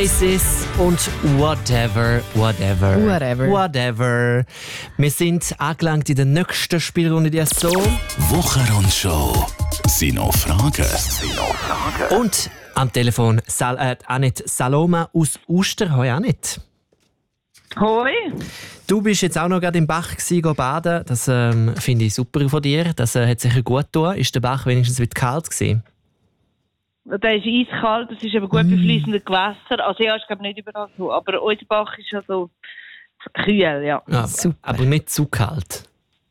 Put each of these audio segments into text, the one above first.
Oasis und Whatever. Wir sind angelangt in der nächsten Spielrunde, die ist so. Wochenrundschau. Sind noch Fragen? Und am Telefon Annette Saloma aus Uster. Hoi Annette. Hoi. Du bist jetzt auch noch gerade im Bach baden. Das finde ich super von dir. Das hat sicher gut getan. Ist der Bach wenigstens wieder kalt gewesen? Der ist eiskalt, es ist aber gut befliessende Gewässer. Also ja, ich glaube nicht überall so, aber unser Bach ist ja so kühl, ja. Aber nicht zu kalt.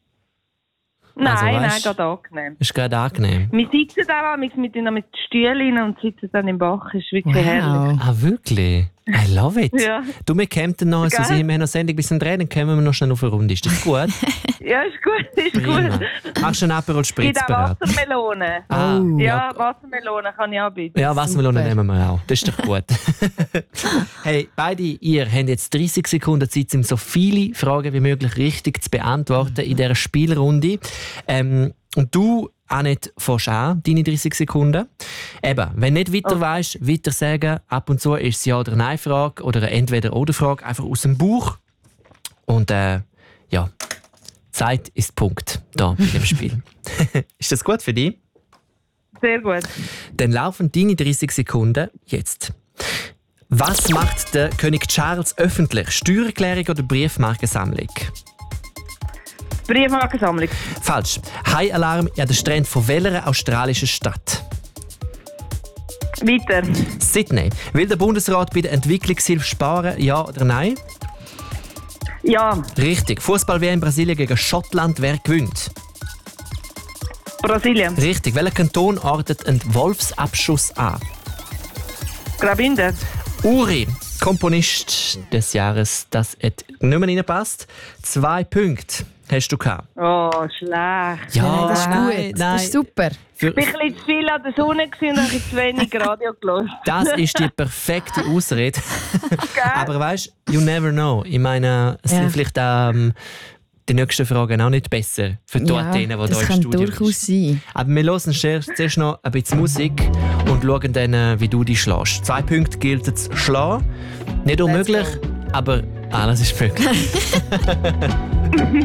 Nein, weißt, gerade angenehm. Ist gerade angenehm. Wir sitzen auch mit den Stühlen und sitzen dann im Bach. Das ist wirklich herrlich. Ah, wirklich? I love it. Ja. Du, wir kämen noch, also wir haben noch Sendung bis zum Drehen, kommen wir noch schnell auf eine Runde. Ist das gut? Ja, ist gut, ist Prima. gut. Machst du einen Aperol Spritz Gibt auch bereit? Wassermelone. Ja, Wassermelone kann ich anbieten. Ja, Wassermelone nehmen wir auch. Das ist doch gut. Hey, beide ihr habt jetzt 30 Sekunden Zeit, um so viele Fragen wie möglich richtig zu beantworten in dieser Spielrunde. Und du, Annette, fährst an, deine 30 Sekunden. Eben, wenn du nicht weiter weisst, weiter sagen. Ab und zu ist es Ja- oder Nein-Frage oder eine Entweder-oder-Frage, einfach aus dem Bauch. Und ja, Zeit ist Punkt da bei dem Spiel. Ist das gut für dich? Sehr gut. Dann laufen deine 30 Sekunden jetzt. Was macht der König Charles öffentlich? Steuererklärung oder Briefmarkensammlung? Briefmarkensammlung. Falsch. Haialarm an der Strand von welcher australischen Stadt? Weiter. Sydney. Will der Bundesrat bei der Entwicklungshilfe sparen? Ja oder nein? Ja. Richtig. Fußball-WM in Brasilien gegen Schottland. Wer gewinnt? Brasilien. Richtig. Welcher Kanton ordnet einen Wolfsabschuss an? Graubünden. Uri, Komponist des Jahres, das hat nicht mehr reinpasst. 2 Punkte hast du gehabt. Oh, schlecht. Ja, das ist gut. Das ist super. Ich war ein bisschen zu viel an der Sonne und habe zu wenig Radio gehört. Das ist die perfekte Ausrede. Aber weißt du, you never know. Ich meine, es sind vielleicht die nächsten Fragen auch nicht besser für die Athene, die hier im Studio Das kann durchaus sein. Aber wir hören zuerst noch ein bisschen Musik und schauen dann, wie du dich schlägst. 2 Punkte gilt es zu schlagen. Nicht unmöglich, aber alles ist möglich.